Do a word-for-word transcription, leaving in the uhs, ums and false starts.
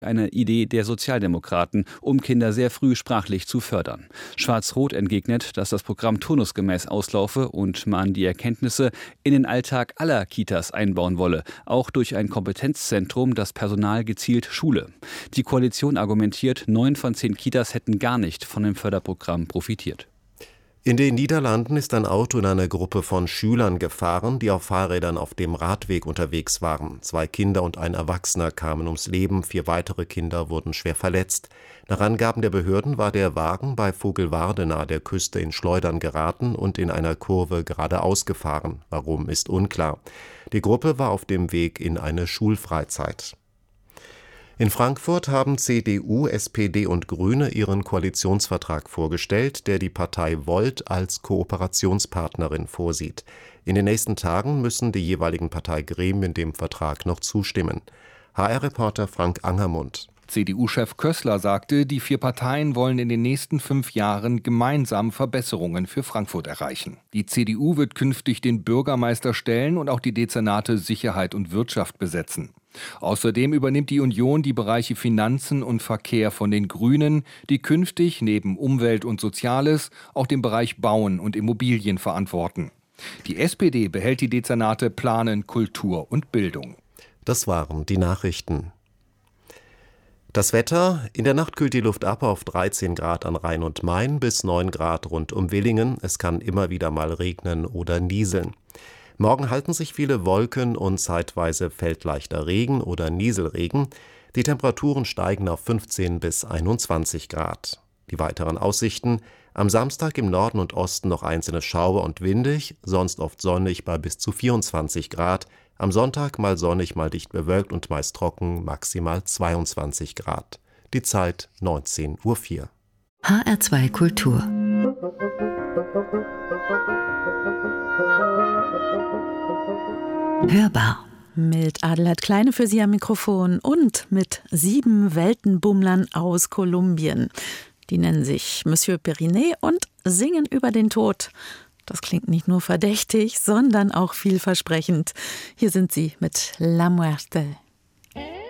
Eine Idee der Sozialdemokraten, um Kinder sehr früh sprachlich zu fördern. Schwarz-Rot entgegnet, dass das Programm turnusgemäß auslaufe und man die Erkenntnisse in den Alltag aller Kitas einbauen wolle, auch durch ein Kompetenzzentrum, das Personal gezielt schule. Die Koalition argumentiert, neun von zehn Kitas hätten gar nicht von dem Förderprogramm profitiert. In den Niederlanden ist ein Auto in eine Gruppe von Schülern gefahren, die auf Fahrrädern auf dem Radweg unterwegs waren. Zwei Kinder und ein Erwachsener kamen ums Leben, vier weitere Kinder wurden schwer verletzt. Nach Angaben der Behörden war der Wagen bei Vogelwarde nahe der Küste in Schleudern geraten und in einer Kurve geradeaus gefahren. Warum, ist unklar. Die Gruppe war auf dem Weg in eine Schulfreizeit. In Frankfurt haben C D U, S P D und Grüne ihren Koalitionsvertrag vorgestellt, der die Partei Volt als Kooperationspartnerin vorsieht. In den nächsten Tagen müssen die jeweiligen Parteigremien dem Vertrag noch zustimmen. H R-Reporter Frank Angermund. C D U-Chef Kößler sagte, die vier Parteien wollen in den nächsten fünf Jahren gemeinsam Verbesserungen für Frankfurt erreichen. Die C D U wird künftig den Bürgermeister stellen und auch die Dezernate Sicherheit und Wirtschaft besetzen. Außerdem übernimmt die Union die Bereiche Finanzen und Verkehr von den Grünen, die künftig neben Umwelt und Soziales auch den Bereich Bauen und Immobilien verantworten. Die S P D behält die Dezernate Planen, Kultur und Bildung. Das waren die Nachrichten. Das Wetter: In der Nacht kühlt die Luft ab auf dreizehn Grad an Rhein und Main bis neun Grad rund um Willingen. Es kann immer wieder mal regnen oder nieseln. Morgen halten sich viele Wolken und zeitweise fällt leichter Regen oder Nieselregen. Die Temperaturen steigen auf fünfzehn bis einundzwanzig Grad. Die weiteren Aussichten: Am Samstag im Norden und Osten noch einzelne Schauer und windig, sonst oft sonnig bei bis zu vierundzwanzig Grad. Am Sonntag mal sonnig, mal dicht bewölkt und meist trocken, maximal zweiundzwanzig Grad. Die Zeit neunzehn Uhr vier. H R zwei Kultur. Hörbar. Mit Adelheid Kleine für Sie am Mikrofon und mit sieben Weltenbummlern aus Kolumbien. Die nennen sich Monsieur Periné und singen über den Tod. Das klingt nicht nur verdächtig, sondern auch vielversprechend. Hier sind sie mit La Muerte.